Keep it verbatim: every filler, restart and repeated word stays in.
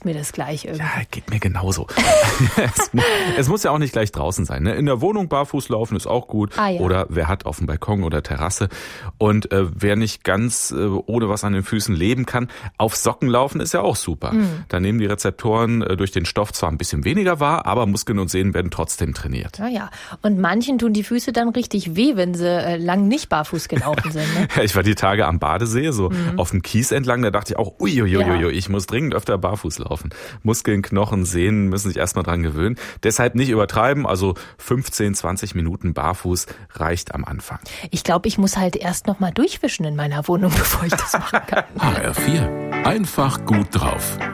passt mir das gleich irgendwie. Ja, geht mir genauso. es, mu- es muss ja auch nicht gleich draußen sein. Ne? In der Wohnung barfuß laufen ist auch gut. Ah, ja. Oder wer hat auf dem Balkon oder Terrasse. Und äh, wer nicht ganz äh, ohne was an den Füßen leben kann, auf Socken laufen ist ja auch super. Mhm. Da nehmen die Rezeptoren äh, durch den Stoff zwar ein bisschen weniger wahr, aber Muskeln und Sehnen werden trotzdem trainiert. Ja, ja. Und manchen tun die Füße dann richtig weh, wenn sie äh, lang nicht barfuß gelaufen sind. Ne? Ja, ich war die Tage am Badesee, so mhm. auf dem Kies entlang, da dachte ich auch, uiuiuiui, ja. ich muss dringend öfter barfuß laufen. Muskeln, Knochen, Sehnen müssen sich erstmal dran gewöhnen. Deshalb nicht übertreiben, also fünfzehn, zwanzig Minuten barfuß reicht am Anfang. Ich glaube, ich muss halt erst noch mal durchwischen in meiner Wohnung, bevor ich das machen kann. H R vier. Einfach gut drauf.